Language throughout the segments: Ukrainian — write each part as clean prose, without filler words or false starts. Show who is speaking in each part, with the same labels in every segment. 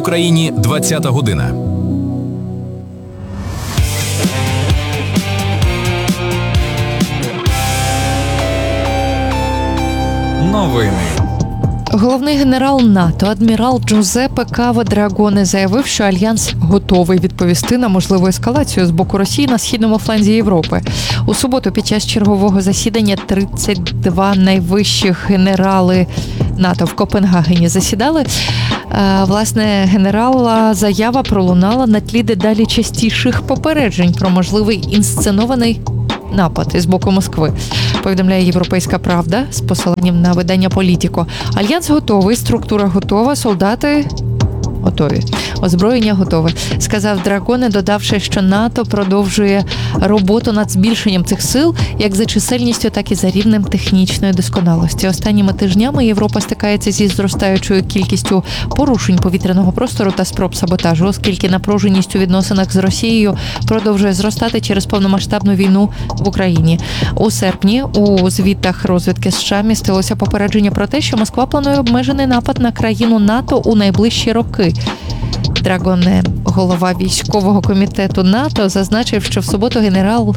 Speaker 1: Україні 20-та година.
Speaker 2: Новини.
Speaker 3: Головний генерал НАТО, адмірал Джузеппе Кава Драгоне заявив, що Альянс готовий відповісти на можливу ескалацію з боку Росії на східному фланзі Європи. У суботу під час чергового засідання 32 найвищих генерали НАТО в Копенгагені засідали. Власне, генерала заява пролунала на тлі дедалі частіших попереджень про можливий інсценований напад із боку Москви, повідомляє «Європейська правда» з посиланням на видання «Політіко». Альянс готовий, структура готова, солдати готові, озброєння готове, сказав Драгоне, додавши, що НАТО продовжує роботу над збільшенням цих сил як за чисельністю, так і за рівнем технічної досконалості. Останніми тижнями Європа стикається зі зростаючою кількістю порушень повітряного простору та спроб саботажу, оскільки напруженість у відносинах з Росією продовжує зростати через повномасштабну війну в Україні. У серпні у звітах розвідки США містилося попередження про те, що Москва планує обмежений напад на країну НАТО у найближчі роки. Драгоне, голова військового комітету НАТО, зазначив, що в суботу генерали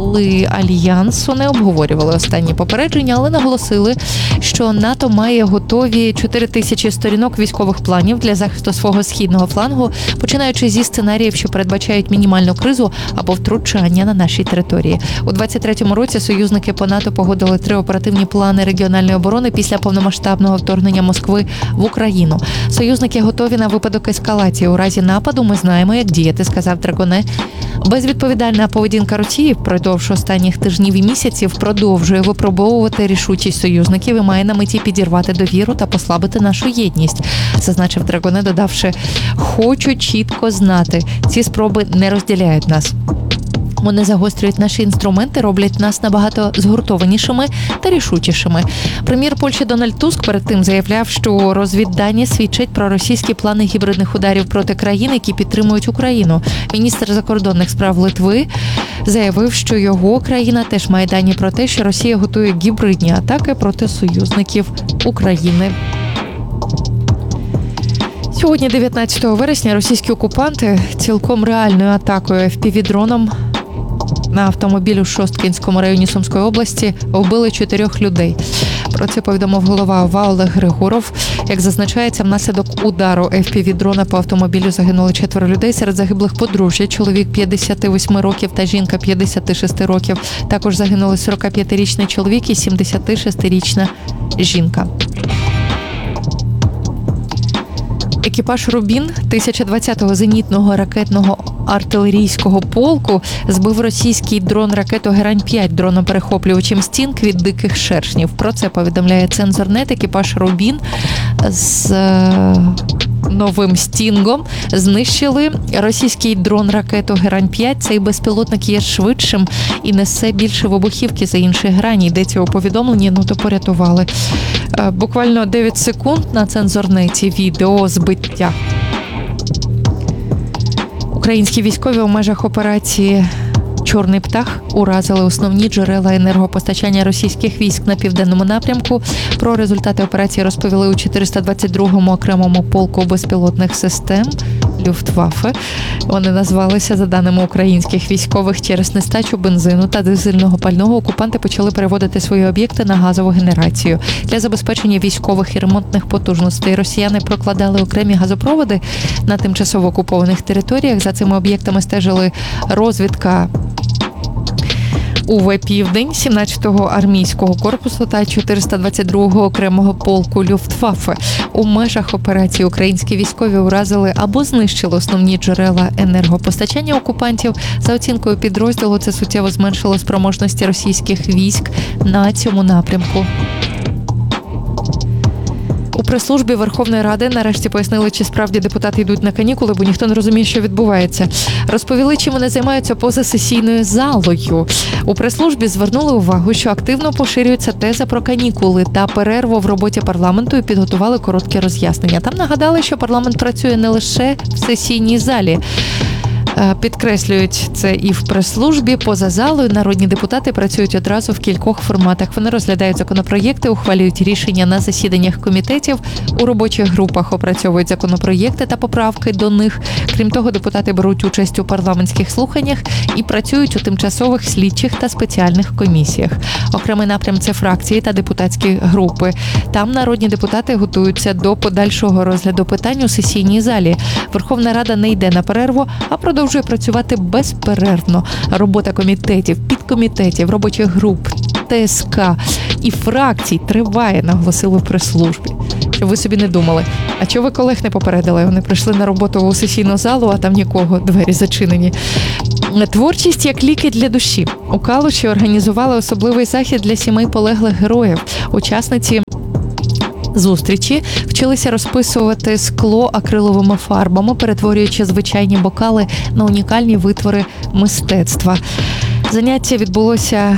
Speaker 3: Альянсу не обговорювали останні попередження, але наголосили, що НАТО має готові 4000 сторінок військових планів для захисту свого східного флангу, починаючи зі сценаріїв, що передбачають мінімальну кризу або втручання на нашій території. У 2023 році союзники по НАТО погодили 3 оперативні плани регіональної оборони після повномасштабного вторгнення Москви в Україну. Союзники готові на випадок ескалації. У разі нападу ми знаємо, як діяти, сказав Драгоне. Безвідповідальна поведінка Росії впродовж останніх тижнів і місяців продовжує випробовувати рішучість союзників і має на меті підірвати довіру та послабити нашу єдність, зазначив Драгоне, додавши: «Хочу чітко знати, ці спроби не розділяють нас. Вони загострюють наші інструменти, роблять нас набагато згуртованішими та рішучішими». Прем'єр Польщі Дональд Туск перед тим заявляв, що розвіддані свідчать про російські плани гібридних ударів проти країн, які підтримують Україну. Міністр закордонних справ Литви заявив, що його країна теж має дані про те, що Росія готує гібридні атаки проти союзників України. Сьогодні, 19 вересня, російські окупанти цілком реальною атакою FPV-дроном на автомобіль у Шосткінському районі Сумської області вбили 4 людей. Про це повідомив голова ОВА Олег Григоров. Як зазначається, внаслідок удару FPV-дрона по автомобілю загинули 4 людей. Серед загиблих подружжя, чоловік 58 років та жінка 56 років. Також загинули 45-річний чоловік і 76-річна жінка. Екіпаж «Рубін» 1020-го зенітного ракетного артилерійського полку збив російський дрон-ракету «Герань-5» дроном-перехоплювачем «Стінг» від диких шершнів. Про це повідомляє Цензорнет. Екіпаж «Рубін» з новим «Стінгом» знищили російський дрон-ракету «Герань-5». Цей безпілотник є швидшим і несе більше вибухівки за інші грані. Йдеться у повідомленні, то порятували. Буквально 9 секунд на Цензорнеті відео збиття. Українські військові у межах операції «Чорний птах» уразили основні джерела енергопостачання російських військ на південному напрямку. Про результати операції розповіли у 422-му окремому полку безпілотних систем Люфтваффе. Вони назвалися, за даними українських військових, через нестачу бензину та дизельного пального окупанти почали переводити свої об'єкти на газову генерацію. Для забезпечення військових і ремонтних потужностей росіяни прокладали окремі газопроводи на тимчасово окупованих територіях. За цими об'єктами стежили розвідка УВ «Південь» 17-го армійського корпусу та 422-го окремого полку Люфтваффе. У межах операції українські військові уразили або знищили основні джерела енергопостачання окупантів. За оцінкою підрозділу, це суттєво зменшило спроможності російських військ на цьому напрямку. У прес-службі Верховної Ради нарешті пояснили, чи справді депутати йдуть на канікули, бо ніхто не розуміє, що відбувається. Розповіли, чим вони займаються поза сесійною залою. У прес-службі звернули увагу, що активно поширюється теза про канікули та перерву в роботі парламенту і підготували коротке роз'яснення. Там нагадали, що парламент працює не лише в сесійній залі. Підкреслюють це і в прес-службі, поза залою. Народні депутати працюють одразу в кількох форматах. Вони розглядають законопроєкти, ухвалюють рішення на засіданнях комітетів, у робочих групах опрацьовують законопроєкти та поправки до них. Крім того, депутати беруть участь у парламентських слуханнях і працюють у тимчасових слідчих та спеціальних комісіях. Окремий напрям – це фракції та депутатські групи. Там народні депутати готуються до подальшого розгляду питань у сесійній залі. Верховна Рада не йде на перерву, а продовжує працювати безперервно. Робота комітетів, підкомітетів, робочих груп, ТСК і фракцій триває, наголосили в прес-службі. Щоб ви собі не думали, а чого ви колег не попередили? Вони прийшли на роботу у сесійну залу, а там нікого, двері зачинені. Творчість як ліки для душі. У Калуші організували особливий захід для сімей полеглих героїв. Учасниці зустрічі вчилися розписувати скло акриловими фарбами, перетворюючи звичайні бокали на унікальні витвори мистецтва. Заняття відбулося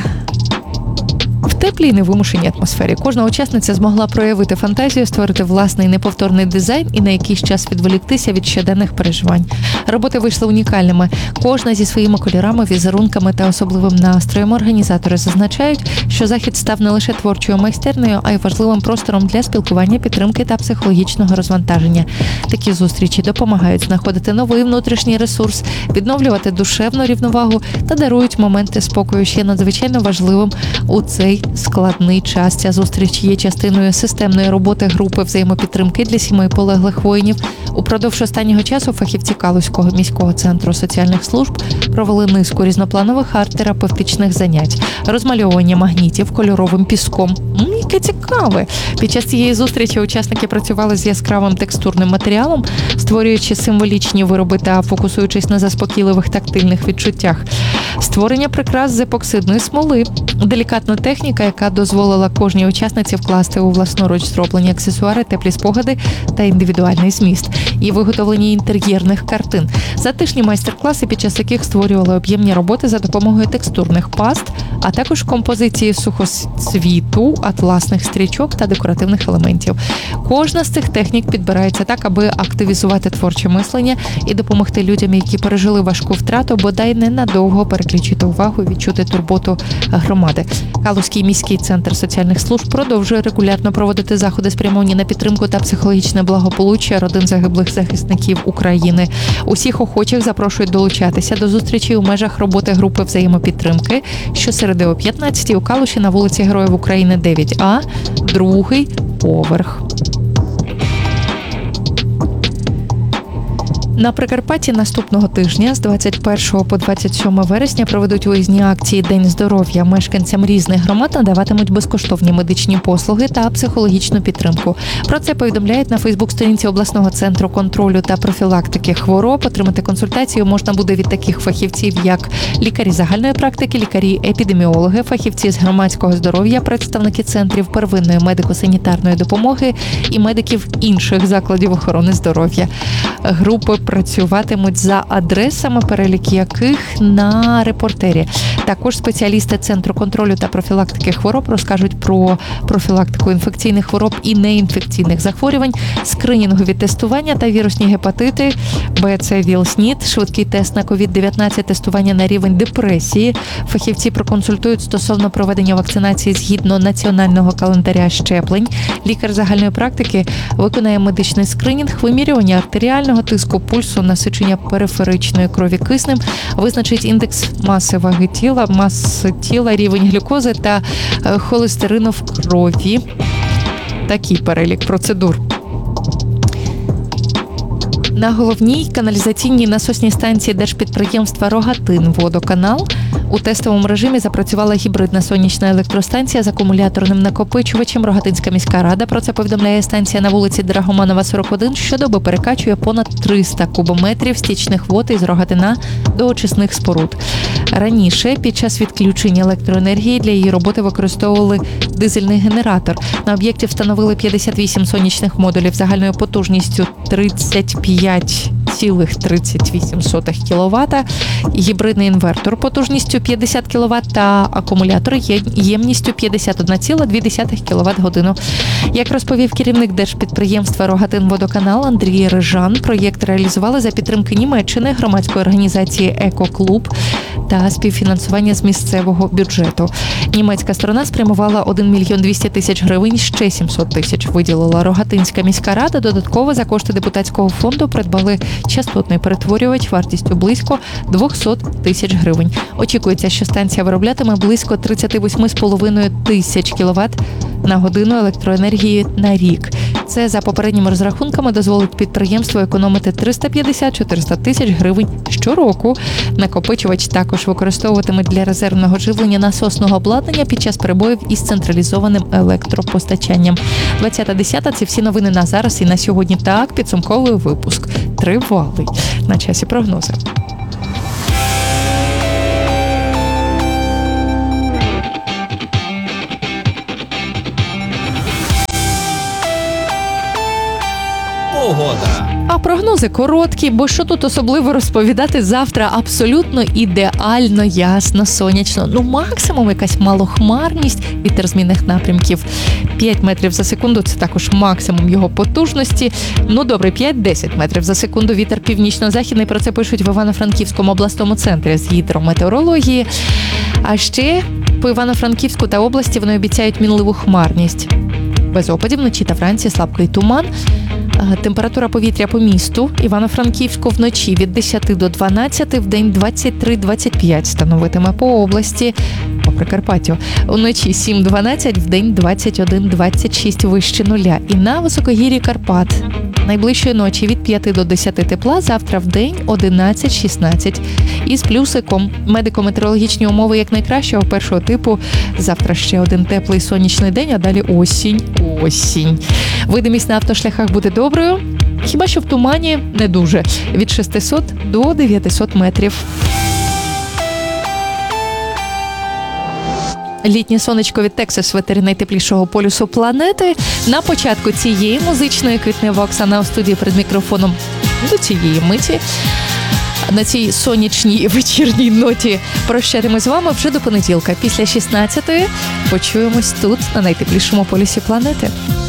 Speaker 3: в теплій і невимушеній атмосфері. Кожна учасниця змогла проявити фантазію, створити власний неповторний дизайн і на якийсь час відволіктися від щоденних переживань. Роботи вийшли унікальними. Кожна зі своїми кольорами, візерунками та особливим настроєм. Організатори зазначають, що захід став не лише творчою майстернею, а й важливим простором для спілкування, підтримки та психологічного розвантаження. Такі зустрічі допомагають знаходити новий внутрішній ресурс, відновлювати душевну рівновагу та дарують моменти спокою, ще надзвичайно важливим у цей складний час. Ця зустріч є частиною системної роботи групи взаємопідтримки для сімей полеглих воїнів. Упродовж останнього часу фахівці Калузького міського центру соціальних служб провели низку різнопланових арт-терапевтичних занять, розмальовування магнітів кольоровим піском. Яке цікаве! Під час цієї зустрічі учасники працювали з яскравим текстурним матеріалом, створюючи символічні вироби та фокусуючись на заспокійливих тактильних відчуттях. Створення прикрас з епоксидної смоли. Делікатна техніка, яка дозволила кожній учасниці вкласти у власноруч зроблені аксесуари, теплі спогади та індивідуальний зміст. І виготовлення інтер'єрних картин. Затишні майстер-класи, під час яких створювали об'ємні роботи за допомогою текстурних паст, а також композиції сухоцвіту, атласних стрічок та декоративних елементів. Кожна з цих технік підбирається так, аби активізувати творче мислення і допомогти людям, які пережили важку втрату, бодай ненадовго переключити увагу і відчути турботу громади. Калузький міський центр соціальних служб продовжує регулярно проводити заходи, спрямовані на підтримку та психологічне благополуччя родин загиблих захисників України. Усіх охочих запрошують долучатися до зустрічі у межах роботи групи взаємопідтримки щосереди о 15-й у Калуші на вулиці Героїв України 9А, другий поверх. На Прикарпатті наступного тижня з 21 по 27 вересня проведуть виїзні акції «День здоров'я». Мешканцям різних громад надаватимуть безкоштовні медичні послуги та психологічну підтримку. Про це повідомляють на Фейсбук-сторінці обласного центру контролю та профілактики хвороб. Отримати консультацію можна буде від таких фахівців, як лікарі загальної практики, лікарі-епідеміологи, фахівці з громадського здоров'я, представники центрів первинної медико-санітарної допомоги і медиків інших закладів охорони здоров'я. Групи працюватимуть за адресами, перелік яких на репортері. Також спеціалісти Центру контролю та профілактики хвороб розкажуть про профілактику інфекційних хвороб і неінфекційних захворювань, скринінгові тестування та вірусні гепатити, БЦ, ВІЛ, СНІД, швидкий тест на COVID-19, тестування на рівень депресії. Фахівці проконсультують стосовно проведення вакцинації згідно національного календаря щеплень. Лікар загальної практики виконає медичний скринінг, вимірювання артеріального тиску, пульсу, насичення периферичної крові киснем, визначить індекс маси ваги тіла, маси тіла, рівень глюкози та холестерину в крові. Такий перелік процедур. На головній каналізаційній насосній станції держпідприємства «Рогатинводоканал» у тестовому режимі запрацювала гібридна сонячна електростанція з акумуляторним накопичувачем. Рогатинська міська рада, про це повідомляє станція на вулиці Драгоманова, 41, щодоби перекачує понад 300 кубометрів стічних вод із Рогатина до очисних споруд. Раніше, під час відключення електроенергії, для її роботи використовували дизельний генератор. На об'єкті встановили 58 сонячних модулів загальною потужністю 35,5 1,38 кВт, гібридний інвертор потужністю 50 кВт та акумулятор ємністю 51,2 кВт годину. Як розповів керівник держпідприємства «Рогатинводоканал» Андрій Рижан, проєкт реалізували за підтримки Німеччини, громадської організації «Екоклуб» та співфінансування з місцевого бюджету. Німецька сторона спрямувала 1 мільйон 200 тисяч гривень, ще 700 тисяч виділила Рогатинська міська рада. Додатково за кошти депутатського фонду придбали частотний перетворювач вартістю близько 200 тисяч гривень. Очікується, що станція вироблятиме близько 38,5 тисяч кВт на годину електроенергії на рік. Це, за попередніми розрахунками, дозволить підприємству економити 350-400 тисяч гривень щороку. Накопичувач також використовуватимуть для резервного живлення насосного обладнання під час перебоїв із централізованим електропостачанням. 20.10 – це всі новини на зараз і на сьогодні. Так, підсумковий випуск. Тривалий. На часі прогнози.
Speaker 1: Погода.
Speaker 3: А прогнози короткі, бо що тут особливо розповідати, завтра абсолютно ідеально, ясно, сонячно. Максимум якась малохмарність, вітер змінних напрямків. 5 метрів за секунду – це також максимум його потужності. Добре, 5-10 метрів за секунду вітер північно-західний. Про це пишуть в Івано-Франківському обласному центрі з гідрометеорології. А ще по Івано-Франківську та області вони обіцяють мінливу хмарність. Без опадів, вночі та вранці слабкий туман. Температура повітря по місту Івано-Франківську вночі від 10 до 12, вдень 23-25 становитиме по області, по Прикарпаттю. Вночі 7-12, вдень 21-26 вище нуля. І на високогір'ї Карпат найближчої ночі від 5 до 10 тепла, завтра вдень 11-16. І з плюсиком медико-метеорологічні умови як найкращого першого типу. Завтра ще один теплий сонячний день, а далі осінь. Видимість на автошляхах буде доброю, хіба що в тумані не дуже. Від 600 до 900 метрів. Літнє сонечко від Texas ветері найтеплішого полюсу планети. На початку цієї музичної квітнева Оксана у студії перед мікрофоном до цієї миті. На цій сонячній вечірній ноті прощатимось з вами вже до понеділка. Після 16-ї почуємось тут, на найтеплішому полюсі планети.